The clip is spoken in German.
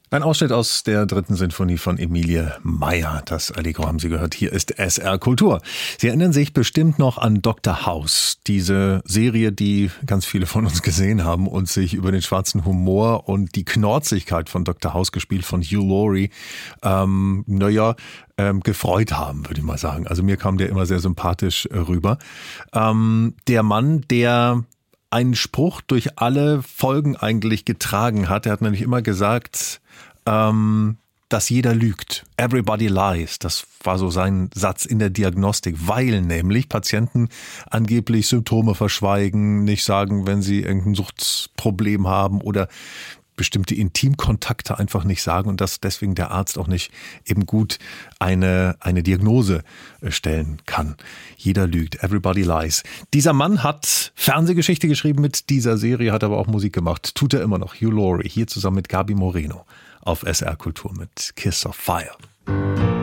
Ein Ausschnitt aus der 3. Sinfonie von Emilie Meyer. Das Allegro haben Sie gehört. Hier ist SR Kultur. Sie erinnern sich bestimmt noch an Dr. House. Diese Serie, die ganz viele von uns gesehen haben und sich über den schwarzen Humor und die Knorzigkeit von Dr. House, gespielt von Hugh Laurie, gefreut haben, würde ich mal sagen. Also mir kam der immer sehr sympathisch rüber. Der Mann, der einen Spruch durch alle Folgen eigentlich getragen hat. Er hat nämlich immer gesagt, dass jeder lügt. Everybody lies. Das war so sein Satz in der Diagnostik, weil nämlich Patienten angeblich Symptome verschweigen, nicht sagen, wenn sie irgendein Suchtproblem haben oder bestimmte Intimkontakte einfach nicht sagen und dass deswegen der Arzt auch nicht eben gut eine Diagnose stellen kann. Jeder lügt. Everybody lies. Dieser Mann hat Fernsehgeschichte geschrieben mit dieser Serie, hat aber auch Musik gemacht. Tut er immer noch. Hugh Laurie, hier zusammen mit Gabi Moreno auf SR Kultur mit Kiss of Fire.